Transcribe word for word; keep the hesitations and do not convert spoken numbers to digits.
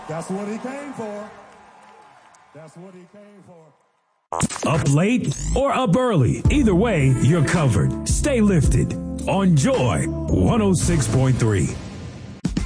That's what he came for. That's what he came for. Up late or up early, either way, you're covered. Stay lifted on Joy one oh six point three.